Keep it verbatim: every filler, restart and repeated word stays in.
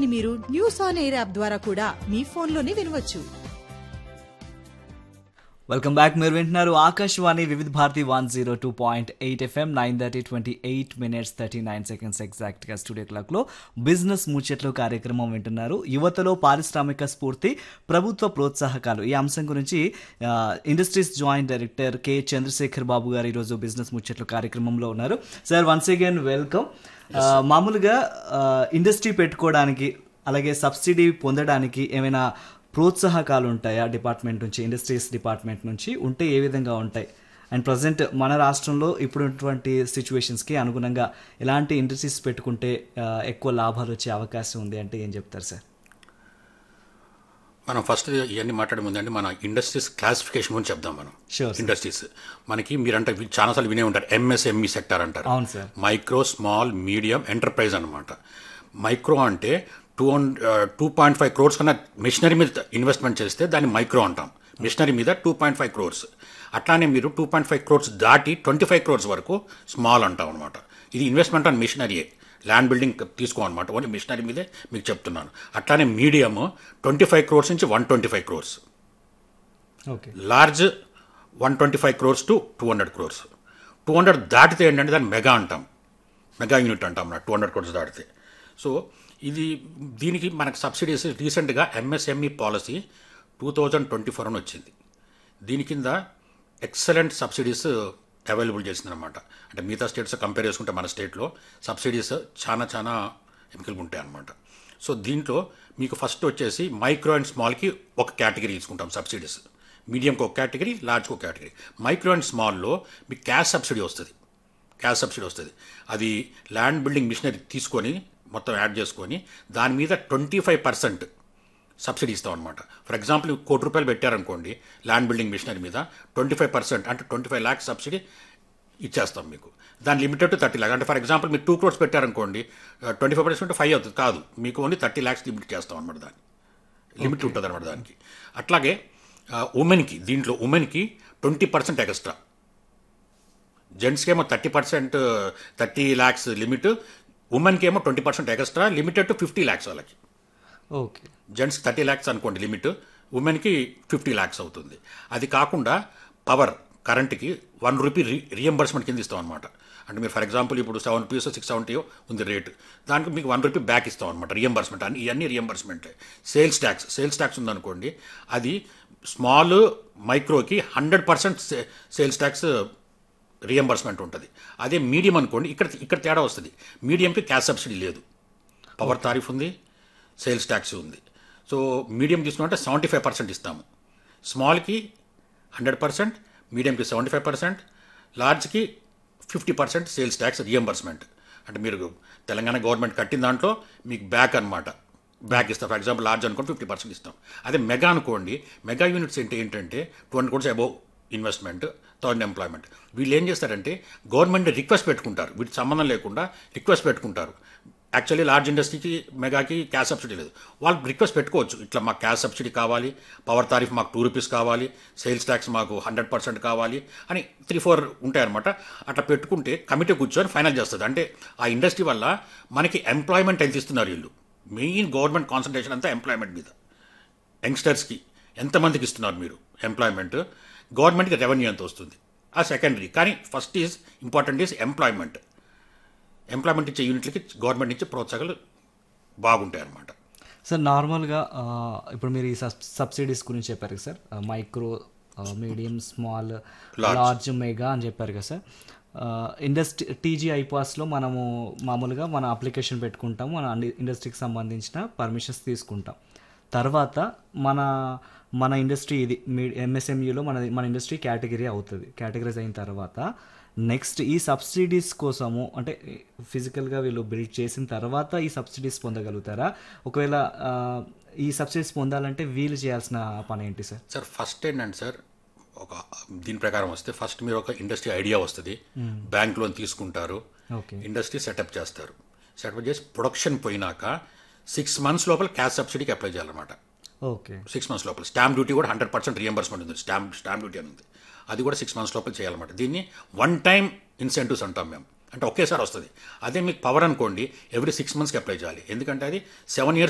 కార్యక్రమాన్ని మీరు news on air app ద్వారా కూడా మీ ఫోన్లోనే వినవచ్చు. Welcome back. మీరు వింటున్నారు ఆకాశవాణి వివిధ Bharati one zero two point eight FM nine thirty twenty eight minutes thirty nine seconds exact గా స్టూడియో క్లాక్ లో బిజినెస్ ముచ్చట్లు కార్యక్రమం వింటున్నారు. యువతలో పారిశ్రామిక స్ఫూర్తి, ప్రభుత్వ ప్రోత్సాహకాలు, ఈ అంశం గురించి industries joint director K Chandrasekhar బాబు గారు ఈరోజు బిజినెస్ ముచ్చట్లు కార్యక్రమంలో ఉన్నారు. Sir, once again welcome. మామూలుగా ఇండస్ట్రీ పెట్టుకోవడానికి అలాగే సబ్సిడీ పొందడానికి ఏమైనా ప్రోత్సాహకాలు ఉంటాయా డిపార్ట్మెంట్ నుంచి, ఇండస్ట్రీస్ డిపార్ట్మెంట్ నుంచి? ఉంటే ఏ విధంగా ఉంటాయి? అండ్ ప్రజెంట్ మన రాష్ట్రంలో ఇప్పుడున్నటువంటి సిచ్యువేషన్స్కి అనుగుణంగా ఎలాంటి ఇండస్ట్రీస్ పెట్టుకుంటే ఎక్కువ లాభాలు వచ్చే అవకాశం ఉంది అంటే ఏం చెప్తారు సార్? మనం ఫస్ట్ ఇవన్నీ మాట్లాడే ముందండి మన ఇండస్ట్రీస్ క్లాసిఫికేషన్ గురించి చెప్దాం. మనం ఇండస్ట్రీస్ మనకి మీరంటే చాలాసార్లు వినే ఉంటారు, ఎంఎస్ఎంఈ సెక్టర్ అంటారు. అవును sir. Micro, small, medium enterprise అనమాట. మైక్రో అంటే two two point five crores కన్నా మిషనరీ మీద ఇన్వెస్ట్మెంట్ చేస్తే దాన్ని మైక్రో అంటాం. మిషనరీ మీద టూ పాయింట్ ఫైవ్ క్రోర్స్. అట్లానే మీరు టూ పాయింట్ ఫైవ్ క్రోర్స్ దాటి ట్వంటీ ఫైవ్ క్రోర్స్ వరకు స్మాల్ అంటాం అనమాట. ఇది investment on మిషనరీయే, land building తీసుకోమన్నమాట. Only machinery మీదే మీకు చెప్తున్నాను. అట్లానే మీడియం ట్వంటీ ఫైవ్ క్రోర్స్ నుంచి one twenty five crores. Okay. Large one twenty five crores to two hundred crores. Two hundred దాటితే ఏంటంటే దాన్ని మెగా అంటాం, మెగా యూనిట్ అంటాం నా టూ హండ్రెడ్ క్రోర్స్ దాటితే. సో ఇది దీనికి మనకు సబ్సిడీస్ రీసెంట్గా MSME policy two thousand twenty four అని వచ్చింది. దీని కింద ఎక్సలెంట్ సబ్సిడీస్ అవైలబుల్ చేసిందనమాట. అంటే మిగతా స్టేట్స్ కంపేర్ చేసుకుంటే మన స్టేట్లో సబ్సిడీస్ చాలా చాలా ఎంపికలు ఉంటాయి అన్నమాట. సో దీంట్లో మీకు ఫస్ట్ వచ్చేసి మైక్రో అండ్ స్మాల్కి ఒక కేటగిరీ తీసుకుంటాం సబ్సిడీస్, మీడియంకి ఒక కేటగిరీ, లార్జ్కి ఒక కేటగిరీ. మైక్రో అండ్ స్మాల్లో మీకు క్యాష్ సబ్సిడీ వస్తుంది. క్యాష్ సబ్సిడీ వస్తుంది. అది ల్యాండ్ బిల్డింగ్ మిషనరీ తీసుకొని మొత్తం యాడ్ చేసుకొని దాని మీద ట్వంటీ ఫైవ్ పర్సెంట్ సబ్సిడీ ఇస్తాం అనమాట. ఫర్ ఎగ్జాంపుల్ కోటి రూపాయలు పెట్టారనుకోండి ల్యాండ్ బిల్డింగ్ మిషనరీ మీద, ట్వంటీ ఫైవ్ పర్సెంట్ అంటే ట్వంటీ ఫైవ్ ల్యాక్స్ సబ్సిడీ ఇచ్చేస్తాం మీకు. దాని లిమిటెడ్ టు థర్టీ ల్యాక్. అంటే ఫర్ ఎగ్జాంపుల్ మీరు టూ క్రోర్స్ పెట్టారనుకోండి, ట్వంటీ ఫైవ్ పర్సెంట్ ఫైవ్ అవుతుంది కాదు, మీకు ఓన్లీ థర్టీ ల్యాక్స్ లిమిట్ చేస్తాం అనమాట. దాన్ని లిమిట్ ఉంటుంది అనమాట దానికి. అట్లాగే ఉమెన్కి, దీంట్లో ఉమెన్కి ట్వంటీ పర్సెంట్ ఎక్స్ట్రా. జెంట్స్కి ఏమో thirty percent thirty lakhs limit, ఉమెన్కి ఏమో twenty percent extra, limited to fifty lakhs వాళ్ళకి. ఓకే. జెంట్స్ థర్టీ ల్యాక్స్ అనుకోండి లిమిట్, ఉమెన్కి ఫిఫ్టీ ల్యాక్స్ అవుతుంది. అది కాకుండా పవర్ కరెంట్కి వన్ రూపీ రీ రియంబర్స్మెంట్ కింద ఇస్తాం అనమాట. అంటే మీరు ఫర్ ఎగ్జాంపుల్ ఇప్పుడు సెవెన్ రూపీస్ సిక్స్ సెవెంటీ ఉంది రేటు, దానికి మీకు వన్ రూపీ బ్యాక్ ఇస్తాం అనమాట రియంబర్స్మెంట్. అని ఇవన్నీ reimbursement. Sales tax, sales tax ఉందనుకోండి, అది small మైక్రోకి hundred percent sales tax reimbursement ఉంటుంది. అదే మీడియం అనుకోండి, ఇక్కడ ఇక్కడ తేడా వస్తుంది. మీడియంకి క్యాష్ సబ్సిడీ లేదు, పవర్ తారీఫ్ ఉంది, సేల్స్ ట్యాక్స్ ఉంది. సో మీడియం తీసుకుంటే సెవెంటీ ఫైవ్ పర్సెంట్ ఇస్తాము. స్మాల్కి hundred percent, మీడియంకి seventy five percent, లార్జ్కి fifty percent sales tax reimbursement. అంటే మీరు తెలంగాణ గవర్నమెంట్ కట్టిన దాంట్లో మీకు బ్యాక్ అనమాట, బ్యాక్ ఇస్తాం. ఫర్ ఎగ్జాంపుల్ లార్జ్ అనుకోండి ఫిఫ్టీ పర్సెంట్ ఇస్తాం. అదే మెగా అనుకోండి, మెగా యూనిట్స్ అంటే ఏంటంటే two hundred course above investment, third employment. వీళ్ళు ఏం చేస్తారంటే గవర్నమెంట్ రిక్వెస్ట్ పెట్టుకుంటారు, వీటికి సంబంధం లేకుండా రిక్వెస్ట్ పెట్టుకుంటారు. యాక్చువల్లీ లార్జ్ ఇండస్ట్రీకి మెగాకి క్యాష్ సబ్సిడీ లేదు, వాళ్ళు రిక్వెస్ట్ పెట్టుకోవచ్చు. ఇట్లా మాకు క్యాష్ సబ్సిడీ కావాలి, పవర్ తారీఫ్ మాకు టూ రూపీస్ కావాలి, సేల్స్ ట్యాక్స్ మాకు హండ్రెడ్ పర్సెంట్ కావాలి అని త్రీ ఫోర్ ఉంటాయన్నమాట. అట్లా పెట్టుకుంటే కమిటీ కూర్చొని ఫైనల్ చేస్తుంది. అంటే ఆ ఇండస్ట్రీ వల్ల మనకి ఎంప్లాయ్మెంట్ ఎంత ఇస్తున్నారు వీళ్ళు. మెయిన్ గవర్నమెంట్ కాన్సన్ట్రేషన్ అంతా ఎంప్లాయ్మెంట్ మీద. యంగ్స్టర్స్కి ఎంతమందికి ఇస్తున్నారు మీరు ఎంప్లాయ్మెంట్, గవర్నమెంట్కి రెవెన్యూ ఎంత వస్తుంది, ఆ సెకండరీ. కానీ first is important is employment. Employment ఇచ్చే యూనిట్లకి గవర్నమెంట్ నుంచి ప్రోత్సాహాలు బాగుంటాయి అన్నమాట. సార్, నార్మల్గా ఇప్పుడు మీరు ఈ సబ్సిడీస్ గురించి చెప్పారు కదా sir, micro, medium, small, large, mega అని చెప్పారు కదా సార్. ఇండస్ట్రీ టీజీ ఐపాస్లో మనము మామూలుగా మన అప్లికేషన్ పెట్టుకుంటాము, మన ఇండస్ట్రీకి సంబంధించిన పర్మిషన్స్ తీసుకుంటాం. తర్వాత మన మన ఇండస్ట్రీ ఇది మీ ఎంఎస్ఎంఈలో మన మన ఇండస్ట్రీ కేటగిరీ అవుతుంది. కేటగిరీస్ అయిన తర్వాత నెక్స్ట్ ఈ సబ్సిడీస్ కోసము అంటే ఫిజికల్గా వీళ్ళు బిల్డ్ చేసిన తర్వాత ఈ సబ్సిడీస్ పొందగలుగుతారా? ఒకవేళ ఈ సబ్సిడీస్ పొందాలంటే వీళ్ళు చేయాల్సిన పని ఏంటి సార్? సార్ ఫస్ట్ ఏంటంటే సార్, ఒక దీని ప్రకారం వస్తే ఫస్ట్ మీరు ఒక ఇండస్ట్రీ ఐడియా వస్తుంది, బ్యాంక్ లోన్ తీసుకుంటారు, ఇండస్ట్రీ సెటప్ చేస్తారు. సెటప్ చేసి ప్రొడక్షన్ పోయినాక సిక్స్ మంత్స్ లోపల క్యాష్ సబ్సిడీకి అప్లై చేయాలన్నమాట. ఓకే. సిక్స్ మంత్స్ లోపల స్టాంప్ డ్యూటీ కూడా హండ్రెడ్ పర్సెంట్ రియంబర్స్మెంట్ ఉంది. స్టాంప్ స్టాంప్ డ్యూటీ అని ఉంది, అది కూడా సిక్స్ మంత్స్ లోపల చేయాలన్నమాట. దీన్ని వన్ టైం ఇన్సెంటివ్స్ అంటాం మేము, అంటే ఒకేసారి వస్తుంది. అదే మీకు పవర్ అనుకోండి ఎవ్రీ సిక్స్ మంత్స్కి అప్లై చేయాలి, ఎందుకంటే అది సెవెన్ ఇయర్స్